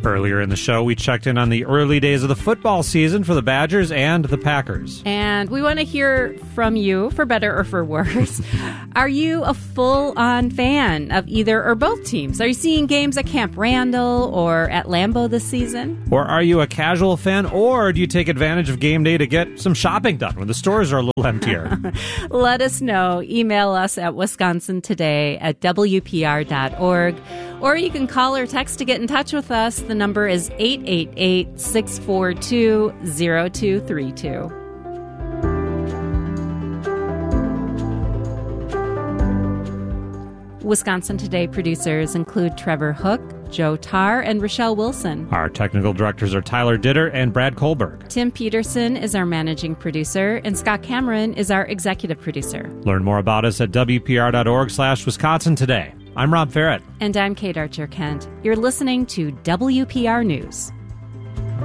Earlier in the show, we checked in on the early days of the football season for the Badgers and the Packers. And we want to hear from you, for better or for worse. Are you a full-on fan of either or both teams? Are you seeing games at Camp Randall or at Lambeau this season? Or are you a casual fan, or do you take advantage of game day to get some shopping done when the stores are a little emptier? Let us know. Email us at wisconsintoday@wpr.org. Or you can call or text to get in touch with us. The number is 888-642-0232. Wisconsin Today producers include Trevor Hook, Joe Tarr, and Rochelle Wilson. Our technical directors are Tyler Ditter and Brad Kohlberg. Tim Peterson is our managing producer, and Scott Cameron is our executive producer. Learn more about us at wpr.org/Wisconsin Today. I'm Rob Ferrett. And I'm Kate Archer-Kent. You're listening to WPR News.